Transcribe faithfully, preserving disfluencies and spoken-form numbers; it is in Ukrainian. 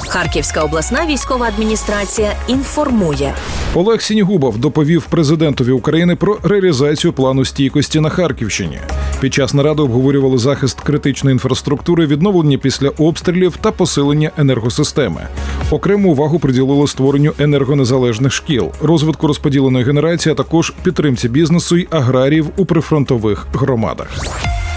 Харківська обласна військова адміністрація інформує. Олег Сінігубов доповів президентові України про реалізацію плану стійкості на Харківщині. Під час наради обговорювали захист критичної інфраструктури, відновлення після обстрілів та посилення енергосистеми. Окрему увагу приділили створенню енергонезалежних шкіл, розвитку розподіленої генерації, а також підтримці бізнесу й аграріїв у прифронтових громадах.